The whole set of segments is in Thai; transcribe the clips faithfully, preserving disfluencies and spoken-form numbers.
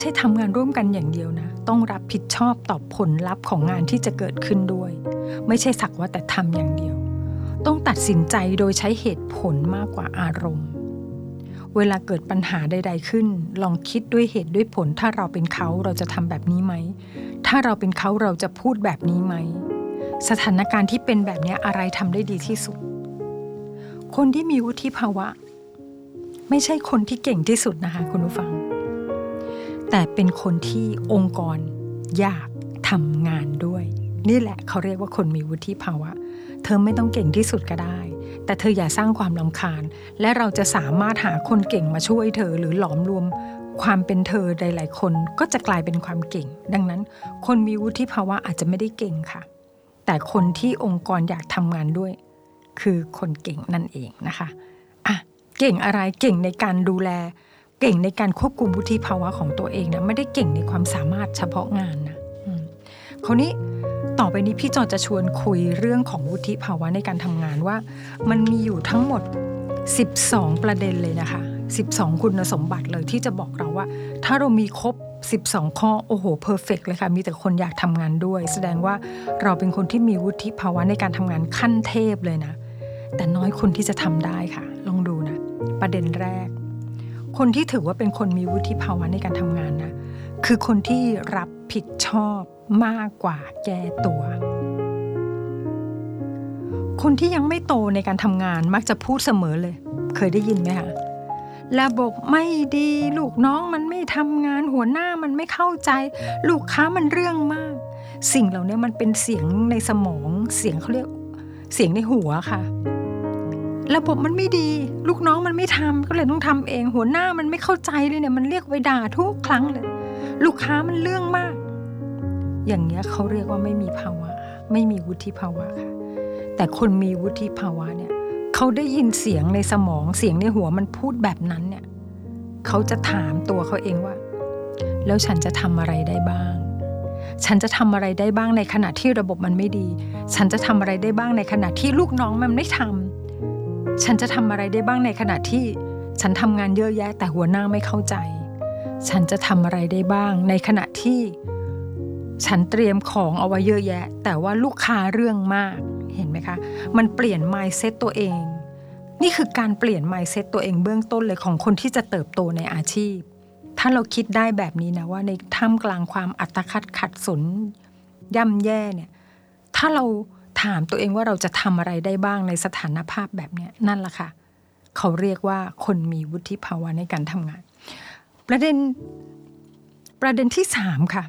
ใช่ทำงานร่วมกันอย่างเดียวนะต้องรับผิดชอบต่อผลลัพธ์ของงานที่จะเกิดขึ้นด้วยไม่ใช่สักว่าแต่ทำอย่างเดียวต้องตัดสินใจโดยใช้เหตุผลมากกว่าอารมณ์เวลาเกิดปัญหาใดๆขึ้นลองคิดด้วยเหตุด้วยผลถ้าเราเป็นเขาเราจะทำแบบนี้ไหมถ้าเราเป็นเขาเราจะพูดแบบนี้ไหมสถานการณ์ที่เป็นแบบนี้อะไรทำได้ดีที่สุดคนที่มีวุฒิภาวะไม่ใช่คนที่เก่งที่สุดนะคะคุณผู้ฟังแต่เป็นคนที่องค์กรอยากทำงานด้วยนี่แหละเขาเรียกว่าคนมีวุฒิภาวะเธอไม่ต้องเก่งที่สุดก็ได้แต่เธออย่าสร้างความรำคาญและเราจะสามารถหาคนเก่งมาช่วยเธอหรือหลอมรวมความเป็นเธอหลายๆคนก็จะกลายเป็นความเก่งดังนั้นคนมีวุฒิภาวะอาจจะไม่ได้เก่งค่ะแต่คนที่องค์กรอยากทำงานด้วยคือคนเก่งนั่นเองนะคะอ่ะเก่งอะไรเก่งในการดูแลเก่งในการควบคุมวุฒิภาวะของตัวเองนะไม่ได้เก่งในความสามารถเฉพาะงานนะคราวนี้ต่อไปนี้พี่จอจะชวนคุยเรื่องของวุฒิภาวะในการทำงานว่ามันมีอยู่ทั้งหมดสิบสองประเด็นเลยนะคะสิบสองคุณสมบัติเลยที่จะบอกเราว่าถ้าเรามีครบสิบสองข้อโอ้โหเพอร์เฟกต์เลยค่ะมีแต่คนอยากทำงานด้วยแสดงว่าเราเป็นคนที่มีวุฒิภาวะในการทำงานขั้นเทพเลยนะแต่น้อยคนที่จะทำได้ค่ะลองดูนะประเด็นแรกคนที่ถือว่าเป็นคนมีวุฒิภาวะในการทำงานนะคือคนที่รับผิดชอบมากกว่าแก้ตัวคนที่ยังไม่โตในการทำงานมักจะพูดเสมอเลยเคยได้ยินไหมคะระบบไม่ดีลูกน้องมันไม่ทำงานหัวหน้ามันไม่เข้าใจลูกค้ามันเรื่องมากสิ่งเหล่านี้มันเป็นเสียงในสมองเสียงเขาเรียกเสียงในหัวค่ะระบบมันไม่ดีลูกน้องมันไม่ทำก็เลยต้องทำเองหัวหน้ามันไม่เข้าใจเลยเนี่ยมันเรียกไว้ด่าทุกครั้งเลยลูกค้ามันเรื่องมากอย่างเงี้ยเขาเรียกว่าไม่มีภาวะไม่มีวุฒิภาวะค่ะแต่คนมีวุฒิภาวะเนี่ยเขาได้ยินเสียงในสมองเสียงในหัวมันพูดแบบนั้นเนี่ยเขาจะถามตัวเขาเองว่าแล้วฉันจะทำอะไรได้บ้างฉันจะทำอะไรได้บ้างในขณะที่ระบบมันไม่ดีฉันจะทำอะไรได้บ้างในขณะที่ลูกน้องมันไม่ทำฉันจะทำอะไรได้บ้างในขณะที่ฉันทำงานเยอะแยะแต่หัวหน้าไม่เข้าใจฉันจะทำอะไรได้บ้างในขณะที่ฉันเตรียมของเอาไว้เยอะแยะแต่ว่าลูกค้าเรื่องมากเห็นไหมคะมันเปลี่ยน mindset ตัวเองนี่คือการเปลี่ยน mindset ตัวเองเบื้องต้นเลยของคนที่จะเติบโตในอาชีพถ้าเราคิดได้แบบนี้นะว่าในท่ามกลางความอัตคัดขัดสนย่ำแย่เนี่ยถ้าเราถามตัวเองว่าเราจะทำอะไรได้บ้างในสถานภาพแบบนี้นั่นแหละค่ะเขาเรียกว่าคนมีวุฒิภาวะในการทำงานประเด็นประเด็นที่สามค่ะ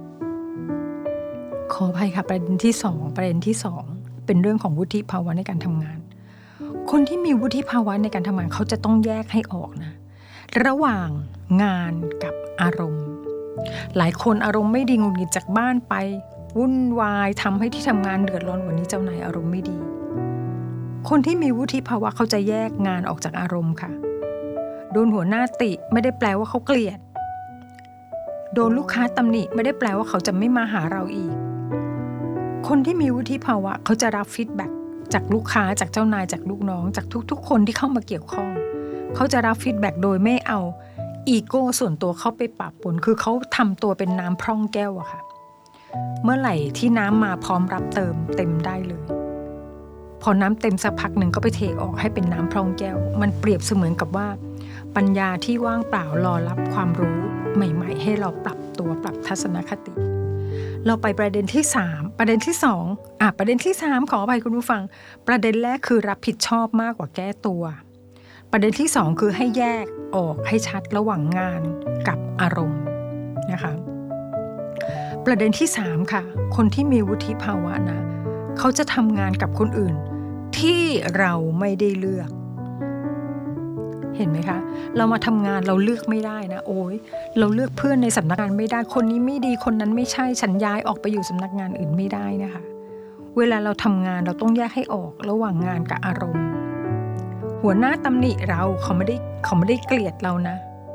ขออภัยค่ะประเด็นที่สองประเด็นที่สองเป็นเรื่องของวุฒิภาวะในการทำงานคนที่มีวุฒิภาวะในการทำงานเขาจะต้องแยกให้ออกนะระหว่างงานกับอารมณ์หลายคนอารมณ์ไม่ดีหงุดหงิดจากบ้านไปวุ่นวายทำให้ที่ทำงานเดือดร้อนวันนี้เจ้านายอารมณ์ไม่ดีคนที่มีวุฒิภาวะเขาจะแยกงานออกจากอารมณ์ค่ะโดนหัวหน้าติไม่ได้แปลว่าเขาเกลียดโดนลูกค้าตำหนิไม่ได้แปลว่าเขาจะไม่มาหาเราอีกคนที่มีวุฒิภาวะเขาจะรับฟีดแบ็กจากลูกค้าจากเจ้านายจากลูกน้องจากทุกๆคนที่เข้ามาเกี่ยวข้องเขาจะรับฟีดแบ็กโดยไม่เอาอีโก้ส่วนตัวเข้าไปปะปนคือเขาทำตัวเป็นน้ำพร่องแก้วอะค่ะเมื่อไหร่ที่น้ำมาพร้อมรับเติมเต็มได้เลยพอน้ำเต็มสักพักหนึ่งก็ไปเทออกให้เป็นน้ำพร่องแก้วมันเปรียบเสมือนกับว่าปัญญาที่ว่างเปล่ารอรับความรู้ใหม่ๆให้เราปรับตัวปรับทัศนคติเราไปประเด็นที่สามประเด็นที่สองอ่ะประเด็นที่สามขออภัยคุณผู้ฟังประเด็นแรกคือรับผิดชอบมากกว่าแก้ตัวประเด็นที่สองคือให้แยกออกให้ชัดระหว่างงานกับอารมณ์นะคะประเด็นที่สามค่ะคนที่มีวุฒิภาวะนะเขาจะทำงานกับคนอื่นที่เราไม่ได้เลือกเห็นไหมคะเรามาทำงานเราเลือกไม่ได้นะโอ้ยเราเลือกเพื่อนในสำนักงานไม่ได้คนนี้ไม่ดีคนนั้นไม่ใช่ฉันย้ายออกไปอยู่สำนักงานอื่นไม่ได้นะคะเวลาเราทำงานเราต้องแยกให้ออกระหว่างงานกับอารมณ์หัวหน้าตำหนิเราเขาไม่ได้เขาไม่ได้เกลียดเรานะ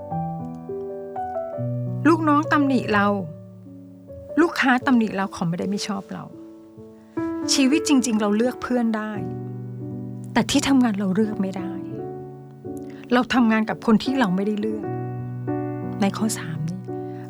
ลูกน้องตำหนิเราลูกค้าตำหนิเราเขาไม่ได้ไม่ชอบเราชีวิตจริงๆเราเลือกเพื่อนได้แต่ที่ทำงานเราเลือกไม่ได้เราทำงานกับคนที่เราไม่ได้เลือกในข้อสาม